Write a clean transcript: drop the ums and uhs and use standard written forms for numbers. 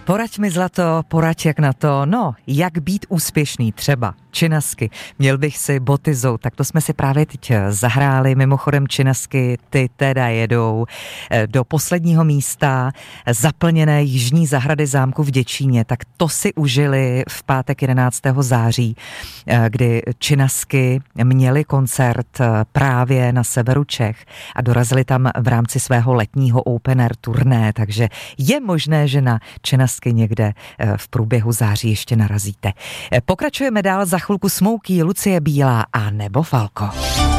Poraď mi zlato, poraď jak na to, no, jak být úspěšný třeba. Činasky. Měl bych si boty zout, tak to jsme si právě teď zahráli. Mimochodem Činasky, ty teda jedou do posledního místa zaplněné jižní zahrady zámku v Děčíně, tak to si užili v pátek 11. září, kdy Činasky měli koncert právě na severu Čech a dorazili tam v rámci svého letního open air turné, takže je možné, že na Činasky někde v průběhu září ještě narazíte. Pokračujeme dál, za chvilku Smokey, Lucie Bílá a nebo Falko.